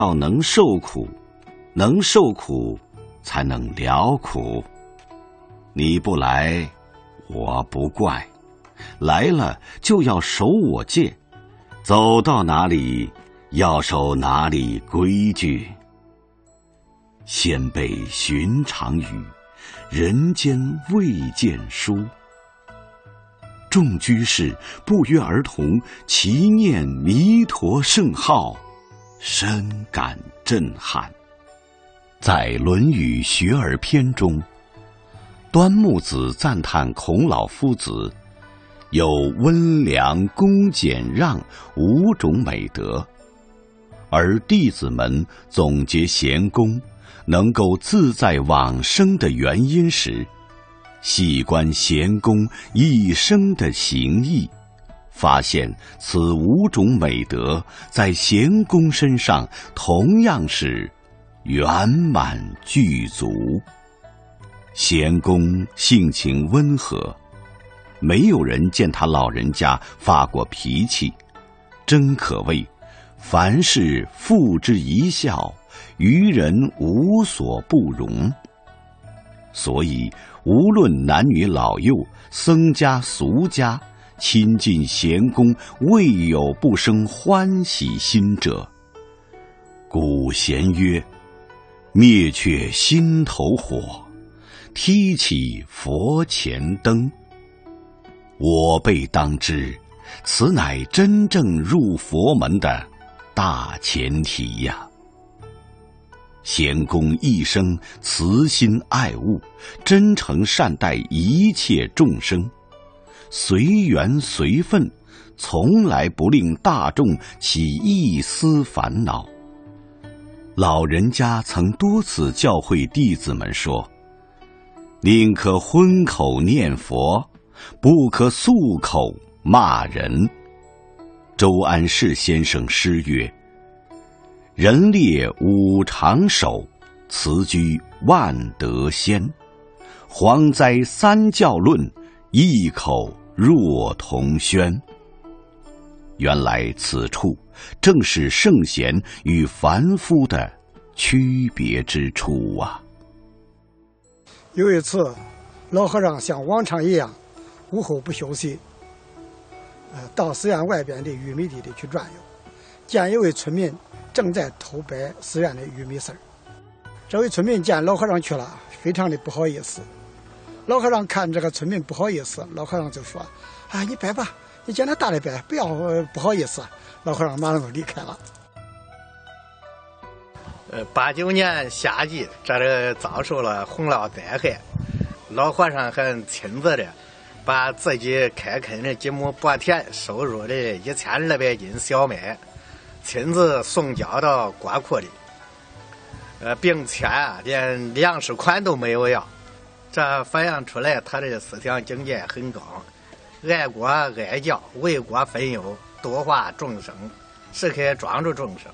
要能受苦，能受苦才能了苦。你不来，我不怪；来了就要守我戒，走到哪里要守哪里规矩。先辈寻常语，人间未见书。众居士不约而同齐念弥陀圣号，深感震撼。在《论语·学而篇》中，端木子赞叹孔老夫子有温良、恭、俭、让5种美德，而弟子们总结贤公能够自在往生的原因时，细观贤公一生的行义，发现此5种美德在贤公身上同样是圆满具足。贤公性情温和，没有人见他老人家发过脾气，真可谓凡事付之一笑，于人无所不容。所以无论男女老幼，僧家俗家，亲近贤公，未有不生欢喜心者。古贤曰：灭却心头火，提起佛前灯。我辈当知，此乃真正入佛门的大前提呀。贤公一生慈心爱物，真诚善待一切众生，随缘随分，从来不令大众起一丝烦恼。老人家曾多次教诲弟子们说：宁可荤口念佛，不可素口骂人。周安世先生诗曰：人列五常守，辞居万德先。蝗灾三教论，异口若同宣。原来此处正是圣贤与凡夫的区别之处啊。 有一次，老和尚像往常一样，午后不休息，到寺院外边的玉米地里去转悠，见一位村民正在偷掰寺院的玉米丝儿。这位村民见老和尚去了，非常的不好意思。老和尚看这个村民不好意思，老和尚就说：啊，你掰吧，你见他大的掰，不要不好意思。老和尚马上就离开了。 89年夏季，这里遭受了洪涝灾害，老和尚还亲自的把自己开垦的几亩薄田收入的1200斤小麦，亲自送交到国库里，并且连粮食款都没有要。这反映出来他的思想境界很高，爱国爱教，为国分忧，度化众生，时刻庄注众生。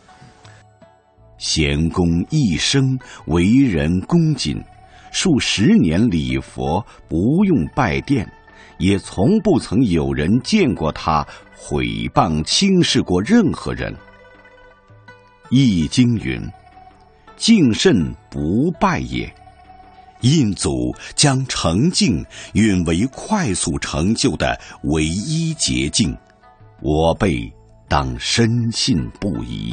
贤公一生为人恭谨，数十年礼佛，不用拜殿，也从不曾有人见过他毁谤轻视过任何人。易经云：敬慎不败也。印祖将诚敬允为快速成就的唯一捷径，我辈当深信不疑。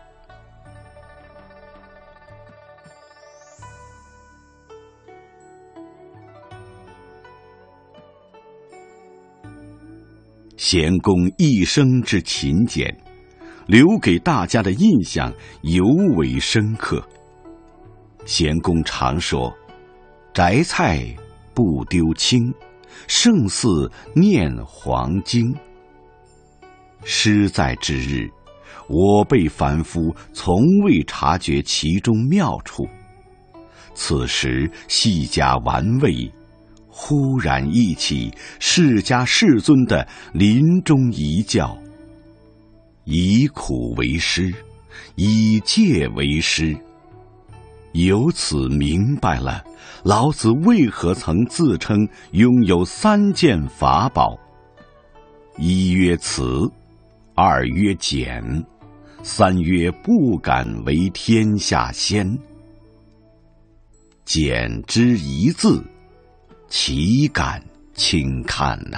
贤公一生之勤俭，留给大家的印象尤为深刻。贤公常说：摘菜不丢青，胜似念黄经。诗在之日，我辈凡夫从未察觉其中妙处，此时细加玩味，忽然忆起释迦世尊的临终遗教：以苦为师，以戒为师。由此明白了老子为何曾自称拥有3件法宝：一曰慈，二曰俭， 三曰不敢为天下先。简之一字，岂敢轻看呢？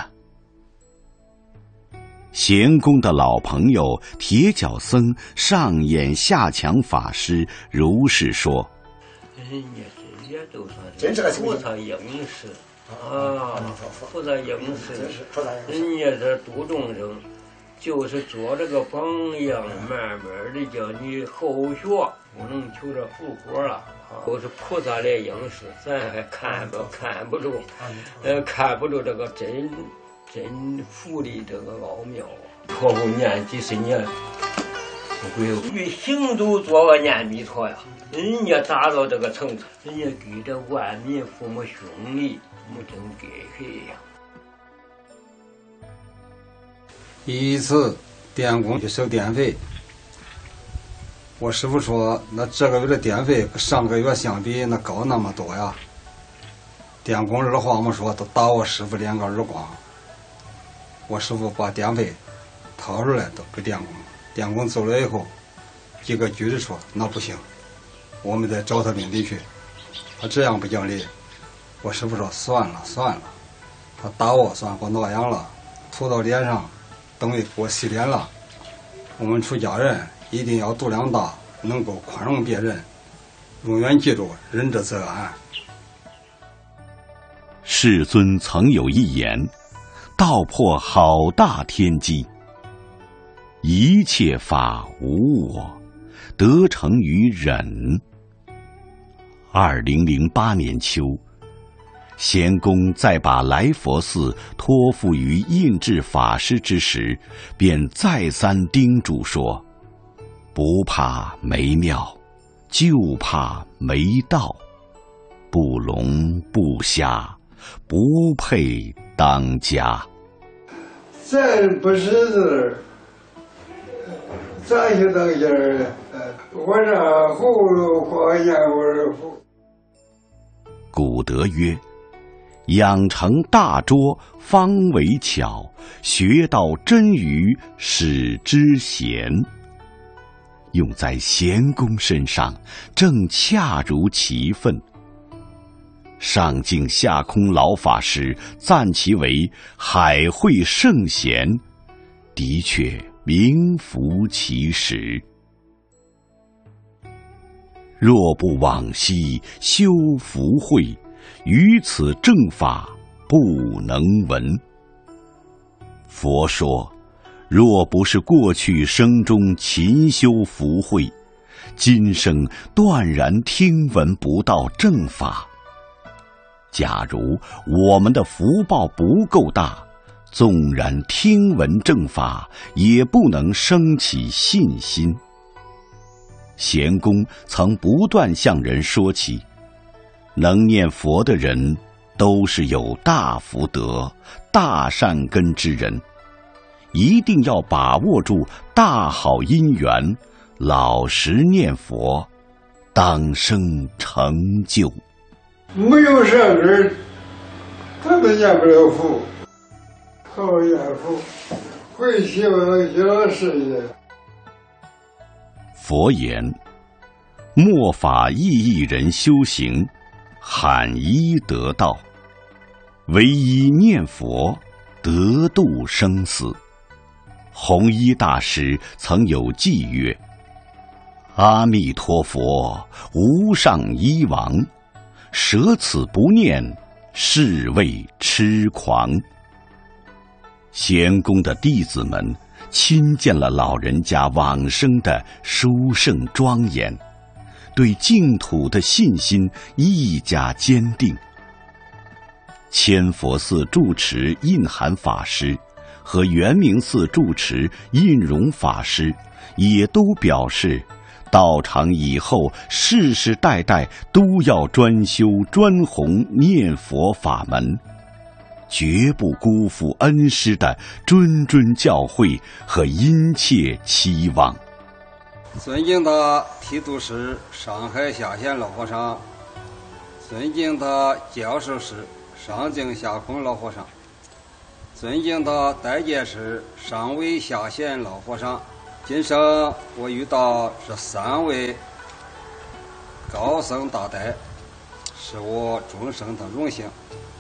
咸公的老朋友铁脚僧上演下强法师如是说： 人家这些都算是菩萨应时啊，菩萨应时，人家这度众生，就是做这个榜样，慢慢的叫你后学，不能求这复活了。都是菩萨来应时，咱还看不住，看不住这个真佛的这个奥妙。托付念几十年，不会与行都做个念弥陀呀。人家达到这个程度，人家给这万民父母兄弟，没真给谁呀。 一次电工去收电费，我师傅说，那这个月的电费跟上个月相比，那高那么多呀。电工二话没说，都打我师傅2个耳光。我师傅把电费掏出来都给电工，电工走了以后，几个局的说那不行，我们得找他领地去，他这样不讲理。我师傅说算了，他打我算给我挠痒了，涂到脸上，等于给我洗脸了。我们出家人一定要度量大，能够宽容别人，永远记住仁者则安。 世尊曾有一言，道破好大天机：一切法无我，得成于忍。2008年秋，咸公在把来佛寺托付于印智法师之时，便再三叮嘱说：不怕没庙，就怕没道，不聋不瞎，不配当家。 咱不识字，咋就当家儿？我让葫芦画燕窝符。 古德曰：养成大拙，方为巧；学到真语，使之贤。用在咸公身上，正恰如其分。上敬下空老法师赞其为海会圣贤，的确名副其实。若不往昔修福慧，于此正法不能闻。佛说，若不是过去生中勤修福慧，今生断然听闻不到正法。假如我们的福报不够大，纵然听闻正法，也不能升起信心。咸公曾不断向人说起，能念佛的人都是有大福德、大善根之人，一定要把握住大好因缘，老实念佛，当生成就。 没有善根，他们念不了佛。好念佛，会希望小事业。 佛言：末法意义人修行，罕一得道。唯一念佛，得度生死。弘一大师曾有偈曰：阿弥陀佛，无上医王，舍此不念，是谓痴狂。咸公的弟子们亲见了老人家往生的殊胜庄严，对净土的信心愈加坚定。千佛寺住持印涵法师和圆明寺住持印容法师也都表示，道场以后世世代代都要专修专弘念佛法门，绝不辜负恩师的谆谆教诲和殷切期望。 尊敬的提督师上海下县老和尚，尊敬的教授师上敬下空老和尚，尊敬的代戒师上位下县老和尚， 今生我遇到这3位高僧大德，是我终生的荣幸。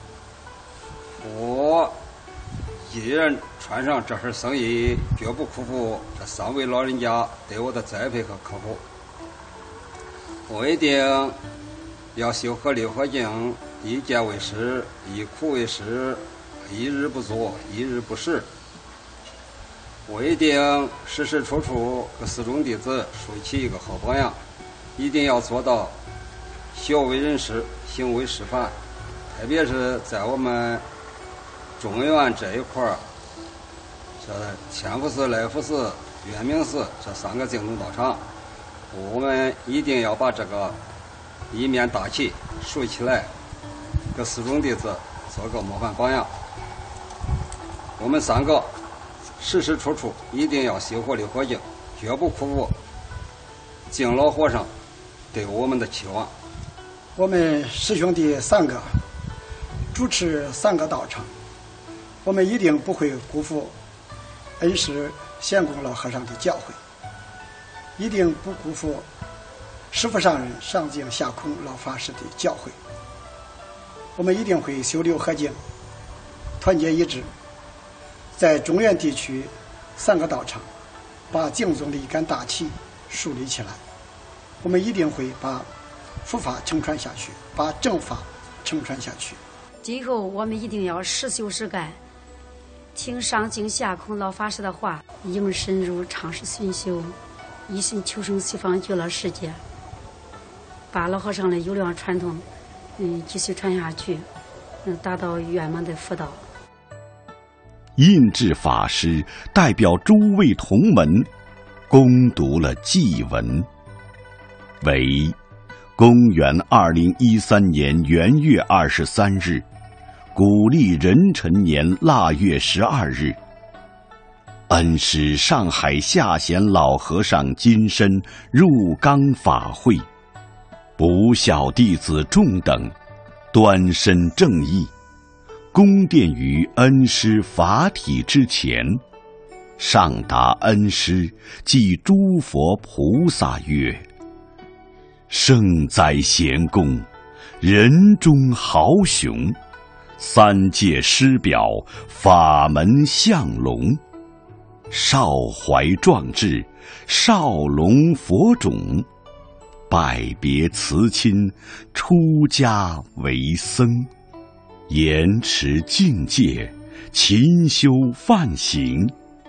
我一人穿上这身僧衣，绝不辜负这3位老人家对我的栽培和呵护。我一定要修和六合敬，一见为师，一苦为师，一日不作，一日不食。我一定时时处处给寺中弟子树起一个好榜样，一定要做到学为人师，行为示范。特别是在我们中原这一块儿，这千福寺、来福寺、圆明寺这3个净土道场，我们一定要把这个一面大旗竖起来，给寺中弟子做个模范榜样。我们3个时时处处一定要修和六合敬，绝不辜负敬老和尚对我们的期望。 我们师兄弟3个主持3个道场，我们一定不会辜负恩师贤公老和尚的教诲，一定不辜负师父上人上净下空老法师的教诲。我们一定会修六合敬，团结一致，在中原地区3个道场把净宗的一杆大旗树立起来。我们一定会把佛法承传下去，把正法承传下去。 今后我们一定要实修实干，听上净下空老法师的话，应深入常识熏修，一心求生西方极乐世界，把老和尚的优良传统继续传下去，达到圆满的佛道。 印智法师代表诸位同门恭读了祭文，为公元2013年元月23日，古历壬辰年腊月12日，恩师上海下贤老和尚金身入冈法会，不孝弟子众等端身正义，恭殿于恩师法体之前，上达恩师即诸佛菩萨曰：圣哉贤公，人中豪雄，3界师表，法门相龙，少怀壮志，少龙佛种，拜别辞亲，出家为僧，严持境界，勤修梵行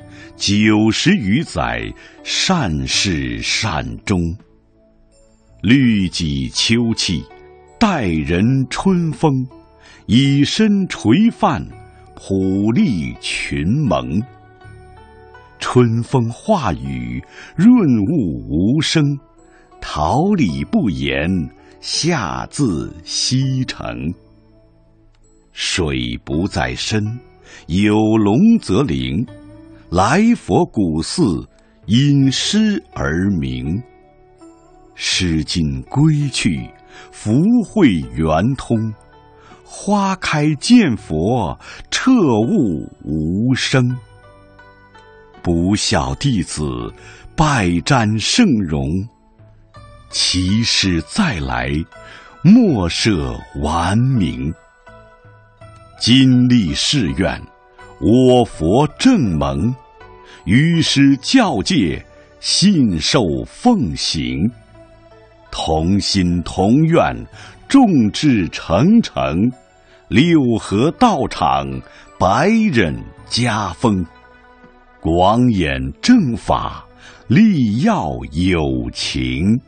，90余载，善始善终。律己秋气，待人春风，以身垂范，普利群蒙。春风化雨，润物无声，桃李不言，下自西城。水不在深，有龙则灵，来佛古寺，因诗而名。诗经归去，福慧圆通，花开见佛，彻悟无生。不孝弟子，拜瞻圣容，其师再来，莫设顽名。今立誓愿，我佛正蒙，于师教戒，信受奉行。同心同愿，众志成城，六合道场，百忍家风。广演正法，力耀有情。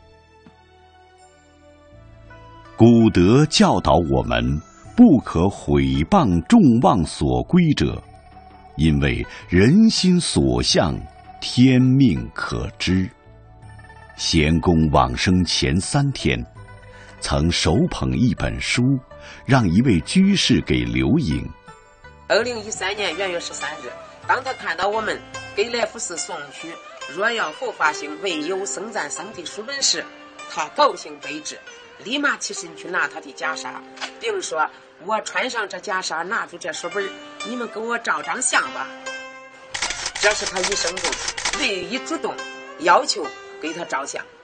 古德教导我们，不可毁谤众望所归者，因为人心所向，天命可知。贤公往生前3天，曾手捧一本书，让一位居士给留影。 2013年元月13日，当他看到我们给来福寺送去若要佛法行，唯有僧赞僧的书本时，他高兴备至，立马起身去拿他的袈裟，并说：我穿上这袈裟，拿住这书本，你们给我照张相吧。这是他一生中遂一主动要求给他照相。